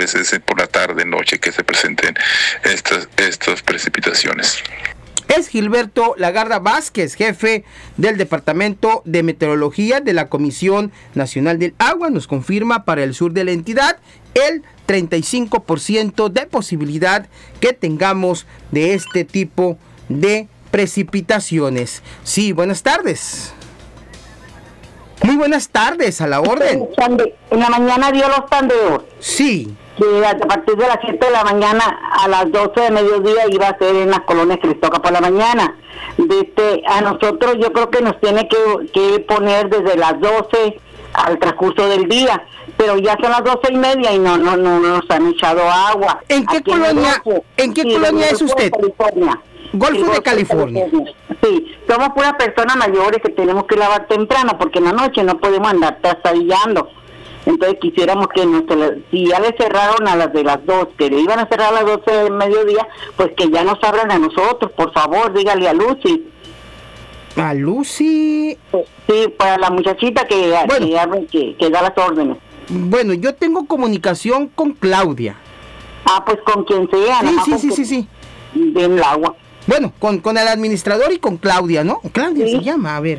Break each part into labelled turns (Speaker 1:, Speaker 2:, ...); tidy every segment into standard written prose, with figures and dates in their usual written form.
Speaker 1: veces por la tarde, noche, que se presenten estas precipitaciones.
Speaker 2: Es Gilberto Lagarda Vázquez, jefe del Departamento de Meteorología de la Comisión Nacional del Agua. Nos confirma para el sur de la entidad el 35% de posibilidad que tengamos de este tipo de precipitaciones. Sí, buenas tardes. Muy buenas tardes, a la orden.
Speaker 3: En la mañana dio los tandeos.
Speaker 2: Sí.
Speaker 3: Que a partir de las 7 de la mañana a las 12 de mediodía iba a ser en las colonias que les toca por la mañana. A nosotros yo creo que nos tiene que poner desde las 12 al transcurso del día, pero ya son las 12:30 y no nos han echado agua.
Speaker 2: ¿En qué colonia es usted? Golfo de California.
Speaker 3: Sí, somos puras personas mayores que tenemos que lavar temprano porque en la noche no podemos andar trastabillando. Entonces quisiéramos que si ya le cerraron a las de las 2, que le iban a cerrar a las 12 del mediodía, pues que ya nos abran a nosotros, por favor, dígale a Lucy.
Speaker 2: ¿A Lucy?
Speaker 3: Sí, para la muchachita que da las órdenes.
Speaker 2: Bueno, yo tengo comunicación con Claudia.
Speaker 3: Ah, pues con quien sea.
Speaker 2: Sí.
Speaker 3: Den el agua.
Speaker 2: Bueno, con el administrador y con Claudia, ¿no? Claudia se llama, a ver.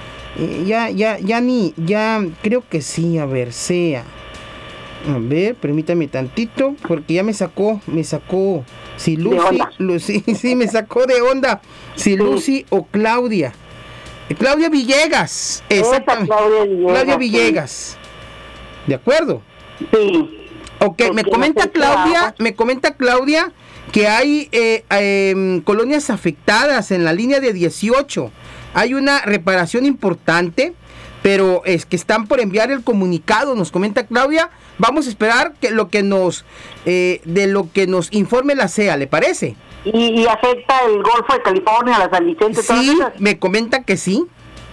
Speaker 2: Ya creo que sí, a ver, sea. A ver, permítame tantito, porque ya me sacó, si Lucy, sí, me sacó de onda, si Lucy o Claudia. Claudia Villegas, exactamente. Claudia Villegas. ¿De acuerdo?
Speaker 3: Sí.
Speaker 2: Ok, me comenta Claudia que hay colonias afectadas en la línea de 18. Hay una reparación importante, pero es que están por enviar el comunicado, nos comenta Claudia. Vamos a esperar que de lo que nos informe la CEA, ¿le parece?
Speaker 3: ¿Y afecta el Golfo de California, la San Vicente?
Speaker 2: Sí, me comenta que sí.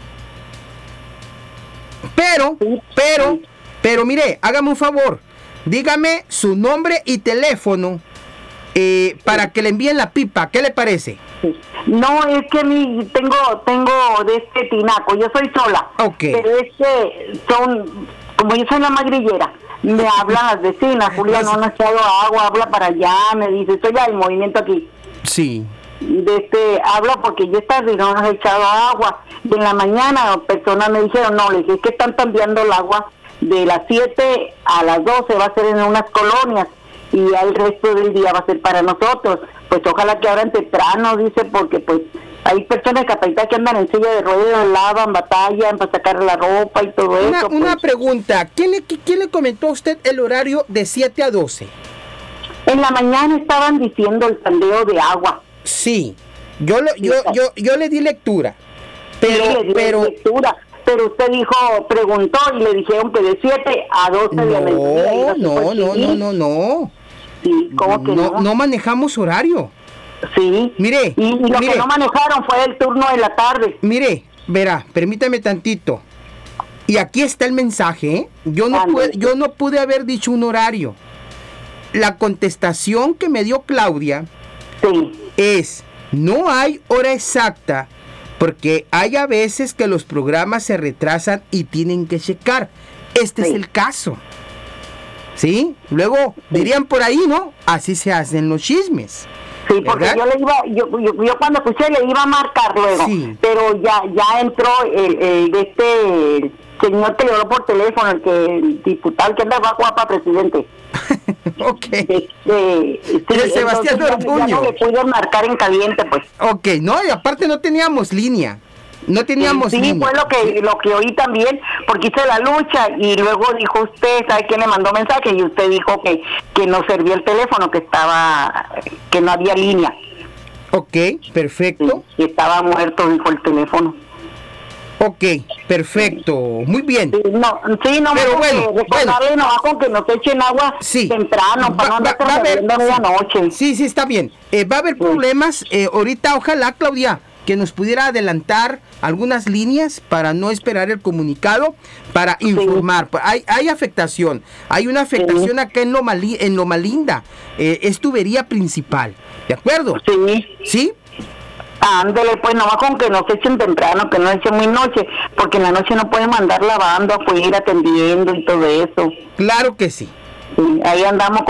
Speaker 2: Pero mire, hágame un favor, dígame su nombre y teléfono para que le envíen la pipa, ¿qué le parece?
Speaker 3: No, es que tengo de este tinaco, yo soy sola.
Speaker 2: Okay.
Speaker 3: Pero es que como yo soy la magrillera, me hablan las vecinas, Julia no ha echado agua, habla para allá, me dice, estoy ya en movimiento aquí.
Speaker 2: Sí.
Speaker 3: Habla porque ya está y no nos ha echado agua. Y en la mañana personas me dijeron, no, les dije que están cambiando el agua de las 7 a las 12, va a ser en unas colonias y ya el resto del día va a ser para nosotros. Pues ojalá que abran temprano, dice, porque pues hay personas capacitadas que andan en silla de ruedas, lavan, batallan para sacar la ropa y todo eso.
Speaker 2: Una pregunta, ¿quién le comentó a usted el horario de 7 a 12?
Speaker 3: En la mañana estaban diciendo el tandeo de agua.
Speaker 2: Sí, yo le di lectura, pero
Speaker 3: usted preguntó y le dijeron que de 7 a 12 de la mediodía.
Speaker 2: No.
Speaker 3: Sí, ¿cómo que no?
Speaker 2: No manejamos horario.
Speaker 3: Sí.
Speaker 2: Mire.
Speaker 3: Y lo que no manejaron fue el turno de la tarde.
Speaker 2: Mire, verá, permítame tantito. Y aquí está el mensaje, ¿eh? Yo no pude haber dicho un horario. La contestación que me dio Claudia es, no hay hora exacta, porque hay a veces que los programas se retrasan y tienen que checar. Este es el caso. ¿Sí? Luego dirían por ahí, ¿no? Así se hacen los chismes.
Speaker 3: Sí, porque yo cuando escuché le iba a marcar luego, pero ya entró el señor que le habló por teléfono, el diputado que anda guapa presidente.
Speaker 2: Ok.
Speaker 3: Sebastián Ortuño. Ya no le pude marcar en caliente, pues.
Speaker 2: Ok, no, y aparte no teníamos línea.
Speaker 3: Sí, fue lo que oí también, porque hice la lucha y luego dijo usted, ¿sabe quién le mandó mensaje? Y usted dijo que no servía el teléfono, que no había línea.
Speaker 2: Ok, perfecto.
Speaker 3: Sí, que estaba muerto, dijo el teléfono.
Speaker 2: Ok, perfecto, muy bien.
Speaker 3: Pero recordarle nomás con que nos echen agua temprano, para no andar perdiendo medianoche.
Speaker 2: Sí, está bien. Va a haber problemas, ahorita ojalá, Claudia, que nos pudiera adelantar algunas líneas para no esperar el comunicado, para informar. Hay afectación, hay una afectación acá en Loma Linda, es tubería principal, ¿de acuerdo? ¿Sí?
Speaker 3: Ándele, pues nomás con que nos echen temprano, que no echen muy noche, porque en la noche no pueden andar lavando, ir atendiendo y todo eso.
Speaker 2: Claro que sí.
Speaker 3: Ahí andamos